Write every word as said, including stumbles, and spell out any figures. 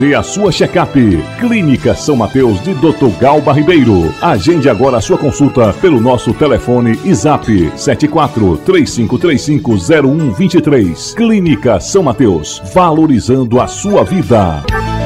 E a sua check-up. Clínica São Mateus de doutor Galba Ribeiro. Agende agora a sua consulta pelo nosso telefone e zap sete quatro três cinco três cinco zero um dois três. Clínica São Mateus, valorizando a sua vida.